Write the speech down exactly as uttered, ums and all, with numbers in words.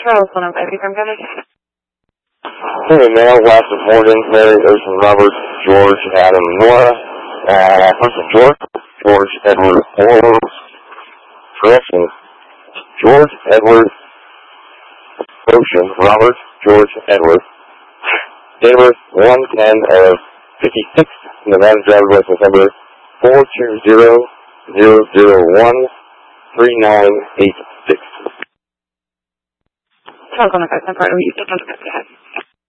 Charles, one oh five, from Gunner. Hey, male, last of Morgan, Mary, Ocean, Robert, George, Adam, Nora, uh, first of George, George, Edward, Paul, correction, George, Edward, Ocean, Robert, George, Edward, date of birth, one ten of fifty-six, Nevada driver's license number, four two zero zero zero one three nine eight six. Charles, one oh five, I'm part of you.